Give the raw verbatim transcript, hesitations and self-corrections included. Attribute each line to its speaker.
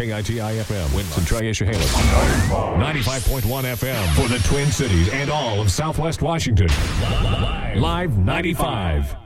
Speaker 1: K I T I F M, Winston, Tri-Issahailles. ninety-five point one F M for the Twin Cities and all of Southwest Washington. Live ninety-five.